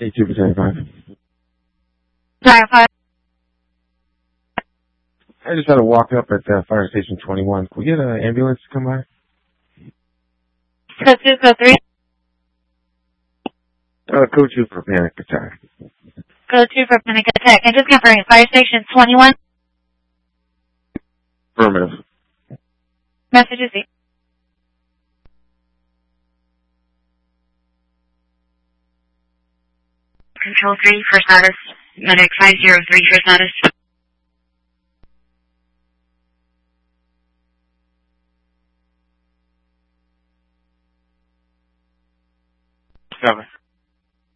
82 for 75. Sorry, I just had to walk up at Fire Station 21. Can we get an ambulance to come by? Code 2, Code 3. Code 2 for panic attack. Code 2 for panic attack. And just confirming, Fire Station 21. Affirmative. Message received. Control 3, first status. Medic 503, first status.